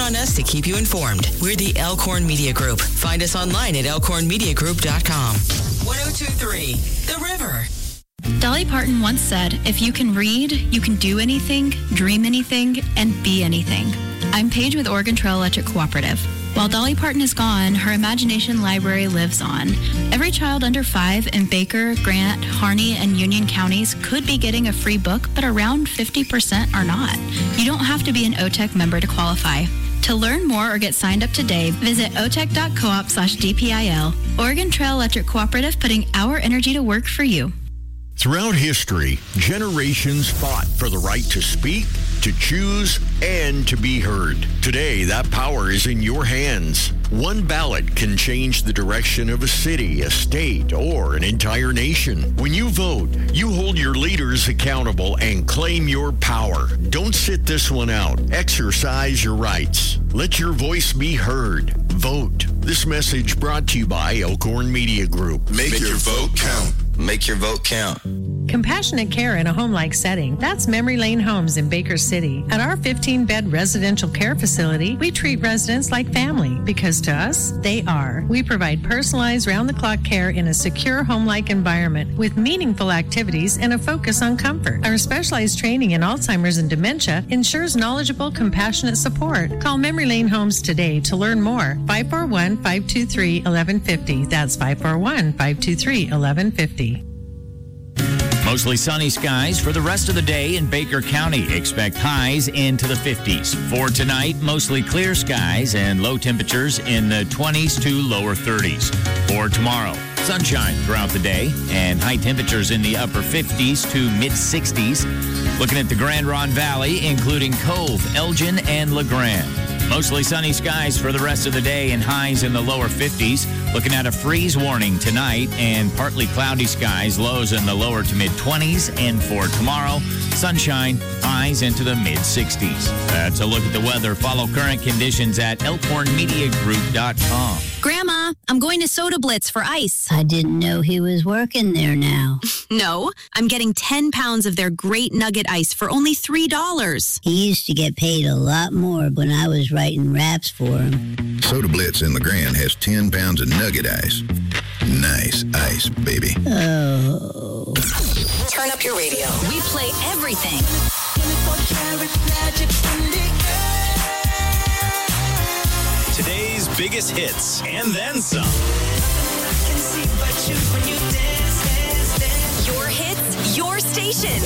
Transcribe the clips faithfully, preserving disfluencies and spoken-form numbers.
on us to keep you informed. We're the Elkhorn Media Group. Find us online at elkhorn media group dot com. one oh two point three The River. Dolly Parton once said, if you can read, you can do anything, dream anything, and be anything. I'm Paige with Oregon Trail Electric Cooperative. While Dolly Parton is gone, her imagination library lives on. Every child under five in Baker, Grant, Harney, and Union counties could be getting a free book, but around fifty percent are not. You don't have to be an O T E C member to qualify. To learn more or get signed up today, visit otec.coop slash DPIL. Oregon Trail Electric Cooperative, putting our energy to work for you. Throughout history, generations fought for the right to speak, to choose, and to be heard. Today, that power is in your hands. One ballot can change the direction of a city, a state, or an entire nation. When you vote, you hold your leaders accountable and claim your power. Don't sit this one out. Exercise your rights. Let your voice be heard. Vote. This message brought to you by Elkhorn Media Group. Make, Make your, your vote count. Make your vote count. Compassionate care in a home-like setting. That's Memory Lane Homes in Baker City. At our fifteen-bed residential care facility, we treat residents like family because to us, they are. We provide personalized round-the-clock care in a secure home-like environment with meaningful activities and a focus on comfort. Our specialized training in Alzheimer's and dementia ensures knowledgeable, compassionate support. Call Memory Lane Homes today to learn more. five four one, five two three, one one five zero. That's five four one, five two three, one one five zero. Mostly sunny skies for the rest of the day in Baker County. Expect highs into the fifties. For tonight, mostly clear skies and low temperatures in the twenties to lower thirties. For tomorrow, sunshine throughout the day and high temperatures in the upper fifties to mid-sixties. Looking at the Grand Ronde Valley, including Cove, Elgin, and LeGrand. Mostly sunny skies for the rest of the day and highs in the lower fifties. Looking at a freeze warning tonight and partly cloudy skies, lows in the lower to mid-twenties. And for tomorrow, sunshine, highs into the mid-sixties. That's a look at the weather. Follow current conditions at elkhorn media group dot com. Grandma, I'm going to Soda Blitz for ice. I didn't know he was working there now. No, I'm getting ten pounds of their great nugget ice for only three dollars. He used to get paid a lot more when I was writing raps for him. Soda Blitz in LeGrand has ten pounds of nugget ice. Nice ice, baby. Oh. Turn up your radio. We play everything. Today's biggest hits and then some. Your hits, your station.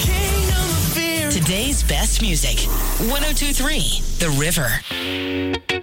Today's best music. one oh two point three The River.